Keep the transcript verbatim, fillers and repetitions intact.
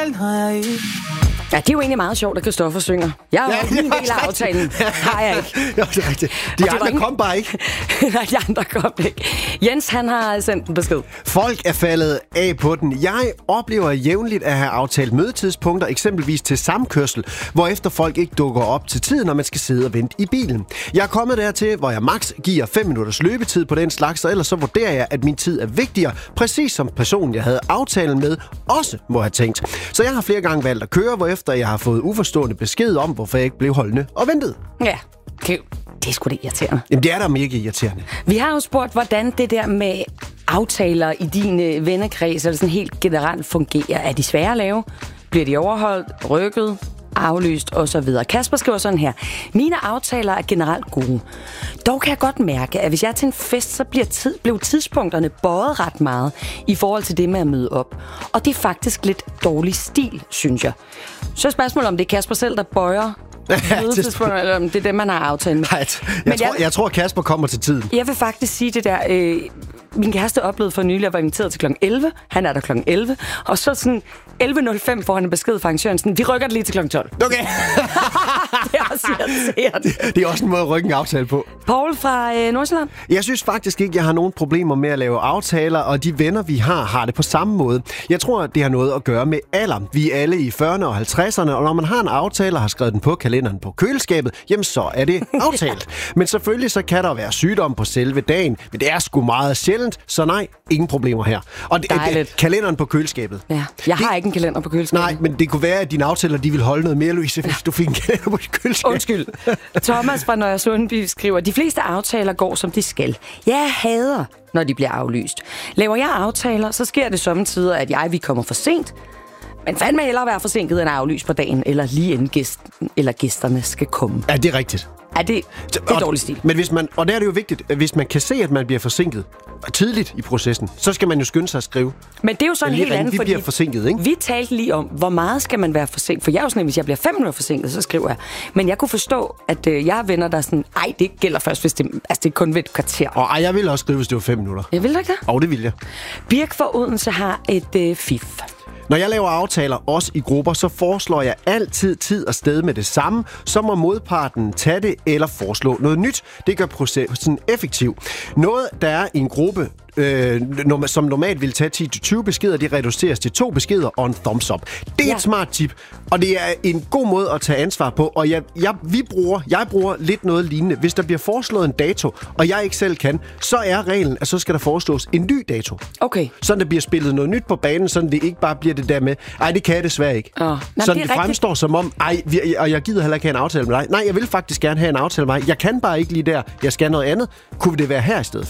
Ja, det er jo egentlig meget sjovt, at Christoffer synger. Jeg er jo Ja, ja, en del af aftalen. Har jeg ikke. Ja, det er rigtigt. De andre ingen... kom bare ikke. Nej, de andre kom ikke. Jens, han har sendt en besked. Folk er faldet af på den. Jeg oplever jævnligt at have aftalt mødetidspunkter, eksempelvis til samkørsel, hvorefter folk ikke dukker op til tiden, når man skal sidde og vente i bilen. Jeg er kommet dertil, hvor jeg maks giver fem minutters løbetid på den slags, og ellers så vurderer jeg, at min tid er vigtigere, præcis som personen, jeg havde aftalen med, også må have tænkt. Så jeg har flere gange valgt at køre, hvorefter jeg har fået uforstående besked om, hvorfor jeg ikke blev holdende og ventet. Ja, det, det er sgu da irriterende. Jamen, det er da mega irriterende. Vi har jo spurgt, hvordan det der med aftaler i din vennekreds eller sådan helt generelt fungerer. Er de svære at lave? Bliver de overholdt, rykket, aflyst osv.? Kasper skriver sådan her. Mine aftaler er generelt gode. Dog kan jeg godt mærke, at hvis jeg er til en fest, så bliver tid, blev tidspunkterne bøjet ret meget i forhold til det med at møde op. Og det er faktisk lidt dårlig stil, synes jeg. Så er spørgsmålet, om det er Kasper selv, der bøjer mødetidspunkter, eller om det er det, man har aftalt med. Nej, jeg, jeg, tror, jeg tror, Kasper kommer til tiden. Jeg vil faktisk sige det der... Øh, min kæreste oplevede for nylig, at jeg var inviteret til klokken elleve. Han er der klokken elleve. Og så sådan elleve nul fem får han en besked fra arrangøren. Sådan, vi rykker det lige til klokken tolv. Okay. Det er også irriterende. Det, det er også en måde at rykke en aftale på. Poul fra øh, Nordsjælland? Jeg synes faktisk ikke, jeg har nogen problemer med at lave aftaler, og de venner, vi har, har det på samme måde. Jeg tror, det har noget at gøre med alder. Vi er alle i fyrrerne og halvtredserne, og når man har en aftale og har skrevet den på kalenderen på køleskabet, jamen så er det aftalt. Men selvfølgelig så kan der være sygdom på selve dagen, men det er sgu meget sjældent, så nej, ingen problemer her. Og det, det, kalenderen på køleskabet. Ja, jeg har det, ikke en kalender på køleskabet. Nej, men det kunne være, at dine aftaler, de vil holde noget mere, Louise, hvis du fik en kalender på køleskabet. Undskyld. Thomas fra Nørre Sundby skriver, de fleste aftaler går, som de skal. Jeg hader, når de bliver aflyst. Laver jeg aftaler, så sker det sommetider, at jeg vi kommer for sent. Men fandme hellere være forsinket end aflyst på dagen, eller lige inden gæsten eller gæsterne skal komme. Ja, det er rigtigt. Ja, det, det er dårlig stil. Men hvis man, og der er det jo vigtigt, at hvis man kan se, at man bliver forsinket tidligt i processen, så skal man jo skynde sig at skrive. Men det er jo sådan helt andet, vi fordi bliver forsinket, ikke? Vi talte lige om, hvor meget skal man være forsinket. For jeg er jo sådan, at hvis jeg bliver fem minutter forsinket, så skriver jeg. Men jeg kunne forstå, at øh, jeg har venner, der er sådan, ej, det gælder først, hvis det, altså, det er kun ved et kvarter. Og ej, jeg vil også skrive, hvis det var fem minutter. Jeg vil da ikke det? Og det vil jeg. Birk fra Odense har et øh, fif. Når jeg laver aftaler, også i grupper, så foreslår jeg altid tid og sted med det samme. Så må modparten tage det eller foreslå noget nyt. Det gør processen effektiv. Noget, der er i en gruppe, øh, som normalt vil tage ti til tyve beskeder, det reduceres til to beskeder og en thumbs up. Det er ja. et smart tip, og det er en god måde at tage ansvar på. Og jeg, jeg, vi bruger, jeg bruger lidt noget lignende. Hvis der bliver foreslået en dato, og jeg ikke selv kan, så er reglen, at så skal der foreslås en ny dato. Okay. Sådan der bliver spillet noget nyt på banen, sådan det ikke bare bliver det der med, ej, det kan jeg desværre ikke. Oh. Nå, sådan det, det fremstår rigtigt. Som om, ej, vi, og jeg gider heller ikke have en aftale med dig. Nej, jeg vil faktisk gerne have en aftale med dig. Jeg kan bare ikke lige der. Jeg skal noget andet. Kunne det være her i stedet?